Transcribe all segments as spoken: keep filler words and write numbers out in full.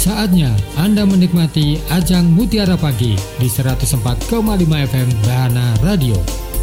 Saatnya Anda menikmati Ajang Mutiara Pagi di seratus empat koma lima F M Bahana Radio.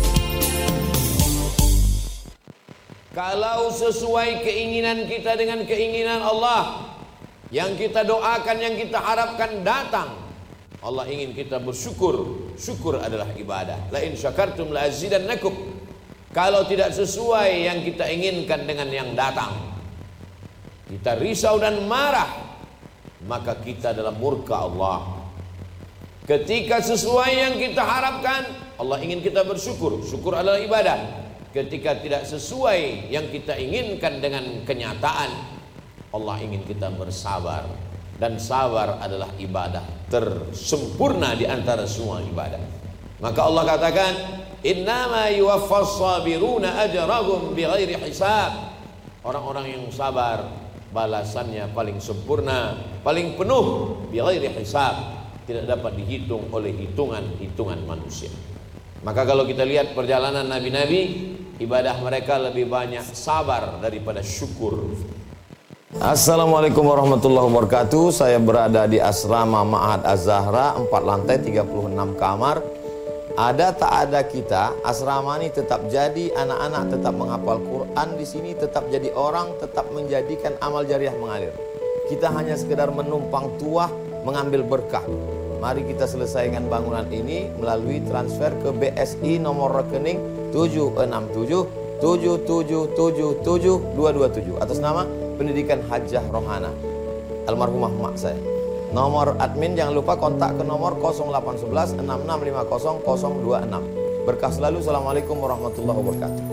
Kalau sesuai keinginan kita dengan keinginan Allah, yang kita doakan, yang kita harapkan datang, Allah ingin kita bersyukur. Syukur adalah ibadah. La in syakartum la azidannakum. Kalau tidak sesuai yang kita inginkan dengan yang datang, kita risau dan marah, maka kita dalam murka Allah. Ketika sesuai yang kita harapkan, Allah ingin kita bersyukur. Syukur adalah ibadah. Ketika tidak sesuai yang kita inginkan dengan kenyataan, Allah ingin kita bersabar. Dan sabar adalah ibadah tersempurna di antara semua ibadah. Maka Allah katakan, innama yuwaffas sabiruna ajrahum bighairi hisab. Orang-orang yang sabar balasannya paling sempurna, paling penuh, bighairi hisab, tidak dapat dihitung oleh hitungan-hitungan manusia. Maka kalau kita lihat perjalanan nabi-nabi, ibadah mereka lebih banyak sabar daripada syukur. Assalamualaikum warahmatullahi wabarakatuh. Saya berada di asrama Ma'had Az-Zahra, empat lantai, tiga puluh enam kamar. Ada tak ada kita, asrama ini tetap jadi, anak-anak tetap menghafal Quran di sini, tetap jadi orang, tetap menjadikan amal jariah mengalir. Kita hanya sekedar menumpang tuah, mengambil berkah. Mari kita selesaikan bangunan ini melalui transfer ke B S I nomor rekening tujuh enam tujuh tujuh tujuh tujuh tujuh dua dua tujuh atas nama Pendidikan Hajjah Rohana, almarhumah mak saya. Nomor admin jangan lupa kontak ke nomor nol delapan satu satu enam enam lima nol nol dua enam. Berkah selalu. Assalamualaikum warahmatullahi wabarakatuh.